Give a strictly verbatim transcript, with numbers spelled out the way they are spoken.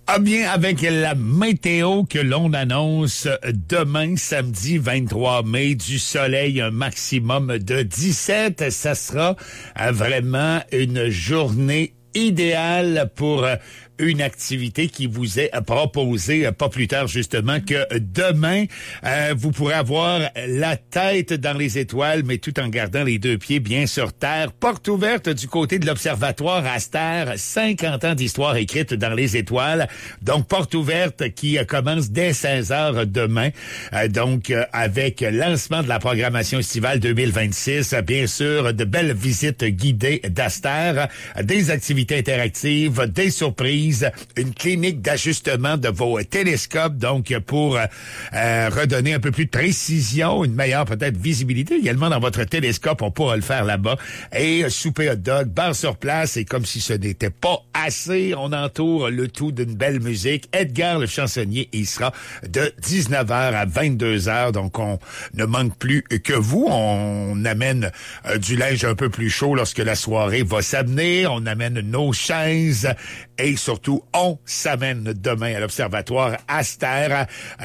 Ah bien, avec la météo que l'on annonce demain, samedi vingt-trois mai, du soleil, un maximum de dix-sept. Ça sera vraiment une journée idéale pour une activité qui vous est proposée pas plus tard justement que demain. Euh, vous pourrez avoir la tête dans les étoiles, mais tout en gardant les deux pieds bien sur terre. Porte ouverte du côté de l'Observatoire Aster, cinquante ans d'histoire écrite dans les étoiles. Donc, porte ouverte qui commence dès seize heures demain. Euh, donc, euh, avec lancement de la programmation estivale deux mille vingt-six, bien sûr, de belles visites guidées d'Aster, des activités interactives, des surprises, une clinique d'ajustement de vos télescopes, donc pour euh, redonner un peu plus de précision, une meilleure peut-être visibilité également dans votre télescope, on pourra le faire là-bas, et souper hot dog, bar sur place, et comme si ce n'était pas assez, on entoure le tout d'une belle musique. Edgar le chansonnier, il sera de dix-neuf heures à vingt-deux heures, donc on ne manque plus que vous. On amène euh, du linge un peu plus chaud lorsque la soirée va s'amener, on amène nos chaises, et surtout, on s'amène demain à l'Observatoire Aster.